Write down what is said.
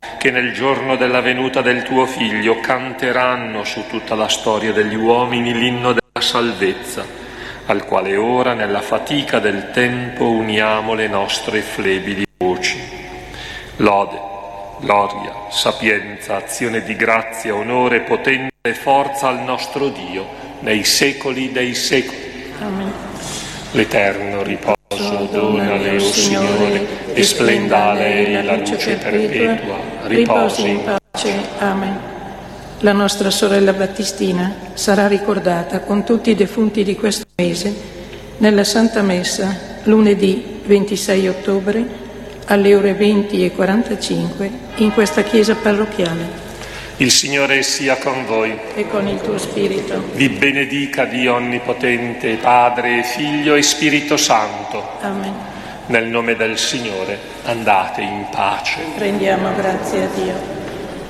che nel giorno della venuta del tuo Figlio canteranno su tutta la storia degli uomini l'inno della salvezza, al quale ora nella fatica del tempo uniamo le nostre flebili voci. Lode, gloria, sapienza, azione di grazia, onore, potenza e forza al nostro Dio nei secoli dei secoli. Amen. L'eterno riposo donale, o Signore, e splenda a lei la luce perpetua. Riposi in pace. Amen. La nostra sorella Battistina sarà ricordata con tutti i defunti di questo mese nella Santa Messa lunedì 26 ottobre alle ore 20:45 in questa chiesa parrocchiale. Il Signore sia con voi. E con il tuo spirito. Vi benedica Dio Onnipotente, Padre, Figlio e Spirito Santo. Amen. Nel nome del Signore andate in pace. Rendiamo grazie a Dio.